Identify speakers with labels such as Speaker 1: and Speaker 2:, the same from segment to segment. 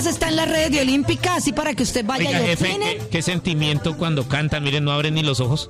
Speaker 1: podcast está en las redes de Olímpica, así para que usted vaya
Speaker 2: Oiga,
Speaker 1: y
Speaker 2: jefe,
Speaker 1: opine.
Speaker 2: qué sentimiento cuando canta, miren, no abren ni los ojos.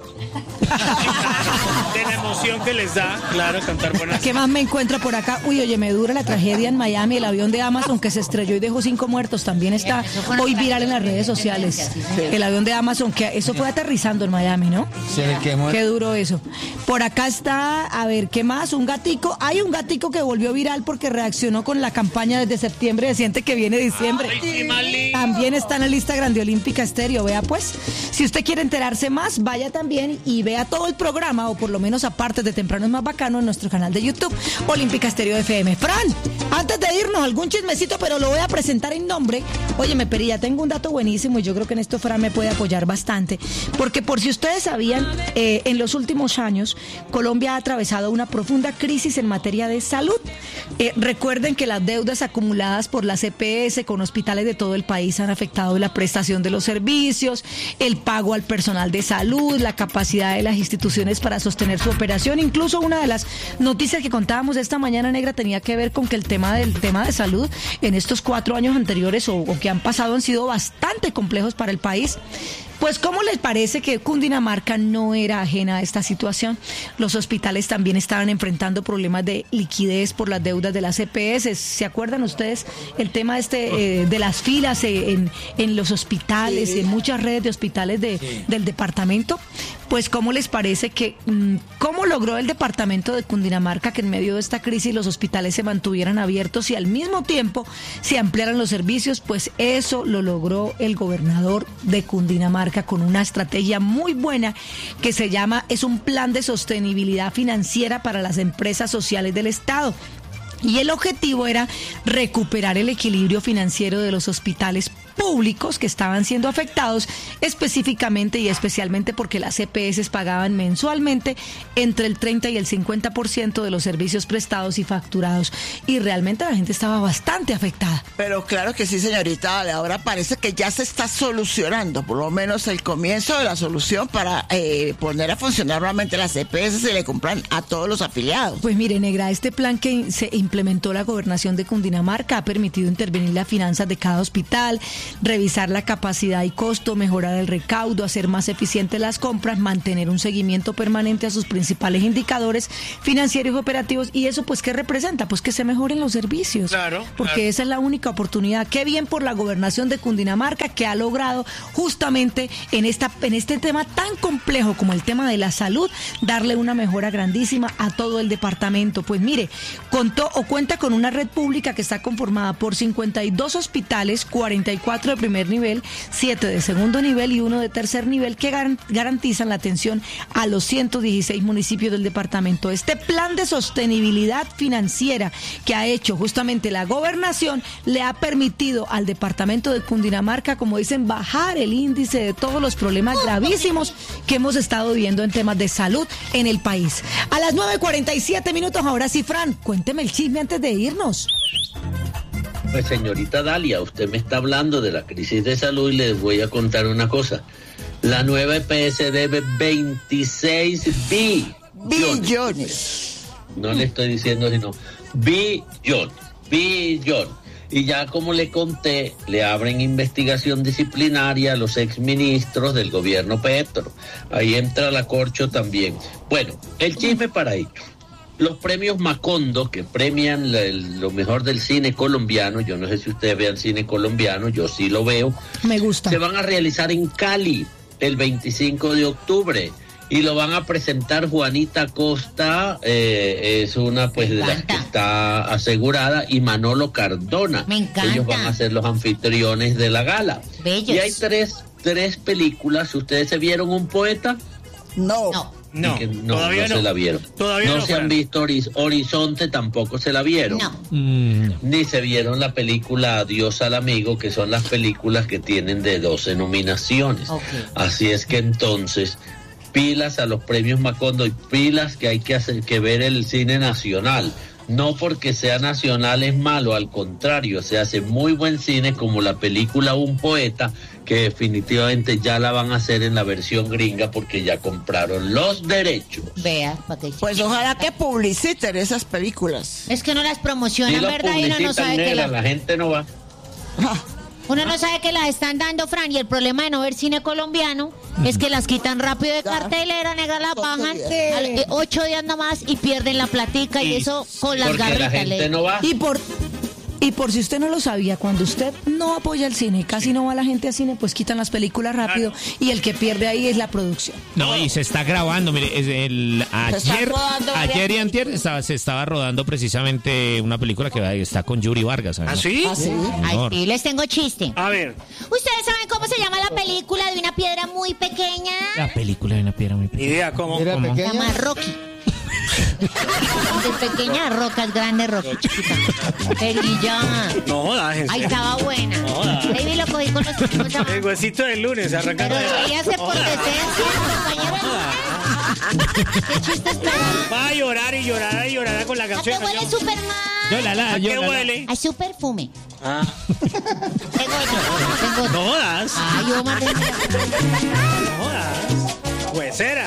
Speaker 3: De la emoción que les da, claro, cantar buenas.
Speaker 1: ¿Qué más me encuentro por acá? Uy, oye, me dura la tragedia en Miami, el avión de Amazon que se estrelló y dejó 5 muertos, también está hoy viral en las redes sociales. El avión de Amazon, que eso fue aterrizando en Miami, ¿no? Qué duro eso. Por acá está, a ver, ¿qué más? Un gatico. Hay un gatico que volvió viral porque reaccionó con la campaña desde septiembre, de Siente que viene diciembre. También está en el Instagram de Olímpica Estéreo, vea pues. Si usted quiere enterarse más, vaya también y vea todo el programa, o por lo menos aparte de Temprano es Más Bacano, en nuestro canal de YouTube, Olímpica Estéreo FM. Fran, antes de irnos, algún chismecito, pero lo voy a presentar en nombre. Óyeme, Perilla, tengo un dato buenísimo y yo creo que en esto Fran me puede apoyar bastante, porque por si ustedes sabían, en los últimos años, Colombia ha atravesado una profunda crisis en materia de salud. Recuerden que las deudas acumuladas por la EPS con hospitales de todo el país han afectado la prestación de los servicios, el pago al personal de salud, la capacidad de las instituciones para sostener su operación. Incluso una de las noticias que contábamos esta mañana, Negra, tenía que ver con que el tema de salud en estos 4 años anteriores o que han pasado han sido bastante complejos para el país. Pues, ¿cómo les parece que Cundinamarca no era ajena a esta situación? Los hospitales también estaban enfrentando problemas de liquidez por las deudas de las EPS. ¿Se acuerdan ustedes el tema de las filas en los hospitales, en muchas redes de hospitales del departamento? Pues, ¿cómo les parece que cómo logró el departamento de Cundinamarca que en medio de esta crisis los hospitales se mantuvieran abiertos y al mismo tiempo se ampliaran los servicios? Pues eso lo logró el gobernador de Cundinamarca con una estrategia muy buena que se llama, es un plan de sostenibilidad financiera para las empresas sociales del Estado. Y el objetivo era recuperar el equilibrio financiero de los hospitales públicos que estaban siendo afectados específicamente y especialmente porque las EPS pagaban mensualmente entre el 30 y el 50% de los servicios prestados y facturados, y realmente la gente estaba bastante afectada.
Speaker 4: Pero claro que sí, señorita, ahora parece que ya se está solucionando, por lo menos el comienzo de la solución para poner a funcionar nuevamente las EPS, se le compran a todos los afiliados.
Speaker 1: Pues mire, Negra, este plan que se implementó la gobernación de Cundinamarca ha permitido intervenir las finanzas de cada hospital, revisar la capacidad y costo, mejorar el recaudo, hacer más eficientes las compras, mantener un seguimiento permanente a sus principales indicadores financieros y operativos. ¿Y eso pues qué representa? Pues que se mejoren los servicios.
Speaker 3: Claro.
Speaker 1: Porque esa es la única oportunidad. Qué bien por la gobernación de Cundinamarca, que ha logrado justamente en este tema tan complejo como el tema de la salud, darle una mejora grandísima a todo el departamento. Pues mire, cuenta con una red pública que está conformada por 52 hospitales, 44 de primer nivel, 7 de segundo nivel y 1 de tercer nivel, que garantizan la atención a los 116 municipios del departamento. Este plan de sostenibilidad financiera que ha hecho justamente la gobernación le ha permitido al departamento de Cundinamarca, como dicen, bajar el índice de todos los problemas gravísimos que hemos estado viendo en temas de salud en el país. A las 9:47, ahora sí, Fran, cuénteme el chisme antes de irnos.
Speaker 5: Pues, señorita Dalia, usted me está hablando de la crisis de salud y les voy a contar una cosa. La nueva EPS debe 26 billones. No le estoy diciendo sino billón. Y ya, como le conté, le abren investigación disciplinaria a los exministros del gobierno Petro. Ahí entra la Corcho también. Bueno, el chisme para ello. Los premios Macondo, que premian lo mejor del cine colombiano, yo no sé si ustedes vean cine colombiano, yo sí lo veo.
Speaker 1: Me gusta.
Speaker 5: Se van a realizar en Cali el 25 de octubre y lo van a presentar Juanita Costa, es una pues de las que está asegurada, y Manolo Cardona.
Speaker 6: Me encanta.
Speaker 5: Ellos van a ser los anfitriones de la gala.
Speaker 6: Bellos.
Speaker 5: Y hay tres películas. ¿Ustedes se vieron Un Poeta?
Speaker 4: No.
Speaker 3: No, todavía
Speaker 5: no se la vieron.
Speaker 3: Todavía
Speaker 5: no se han visto Horizonte, tampoco se la vieron.
Speaker 6: No.
Speaker 5: Ni se vieron la película Adiós al Amigo, que son las películas que tienen de 12 nominaciones.
Speaker 6: Okay.
Speaker 5: Así es que entonces, pilas a los premios Macondo y pilas que hay que ver el cine nacional. No porque sea nacional es malo, al contrario, se hace muy buen cine, como la película Un Poeta, que definitivamente ya la van a hacer en la versión gringa porque ya compraron los derechos.
Speaker 6: Vea, para que...
Speaker 4: Pues ojalá que publiciten esas películas.
Speaker 6: Es que no las promocionan,
Speaker 5: Si
Speaker 6: ¿verdad? Y uno no
Speaker 5: publicitan,
Speaker 6: sabe que
Speaker 5: negra, la gente no va.
Speaker 6: Uno no sabe que las están dando, Fran, y el problema de no ver cine colombiano es que las quitan rápido de cartelera, negra, las bajan 8 días nomás y pierden la platica y eso con las
Speaker 5: Porque la
Speaker 6: garritas.
Speaker 5: gente no va.
Speaker 1: Y por si usted no lo sabía, cuando usted no apoya el cine y casi no va la gente al cine, pues quitan las películas rápido y el que pierde ahí es la producción.
Speaker 2: No, y se está grabando, mire, ayer y antier se estaba rodando precisamente una película que está con Yuri Vargas.
Speaker 3: ¿Ah, sí?
Speaker 6: Ay, sí, les tengo chiste.
Speaker 3: A ver.
Speaker 6: ¿Ustedes saben cómo se llama la película de una piedra muy pequeña?
Speaker 2: La película de una piedra muy pequeña.
Speaker 3: Idea, ¿cómo?
Speaker 7: ¿Era
Speaker 2: ¿Cómo?
Speaker 6: Se
Speaker 7: pequeña?
Speaker 6: llama Rocky. De pequeñas rocas, grandes rocas, chiquitas. Perilla.
Speaker 3: No jodas, en
Speaker 6: Ahí
Speaker 3: serio.
Speaker 6: estaba buena.
Speaker 3: Joda.
Speaker 6: Baby lo cogí con los chicos.
Speaker 3: El huesito del lunes, arrancando.
Speaker 6: Pero ríase por decencia, compañero. ¿Qué chiste esperaba?
Speaker 3: Va a llorar y llorar y llorar con la
Speaker 6: ¿A qué
Speaker 3: canción.
Speaker 6: huele Superman?
Speaker 3: ¿A qué huele?
Speaker 6: A su perfume.
Speaker 3: Ah.
Speaker 6: Tengo otro.
Speaker 3: No jodas.
Speaker 6: Ay, Omar.
Speaker 3: No jodas. Huesera.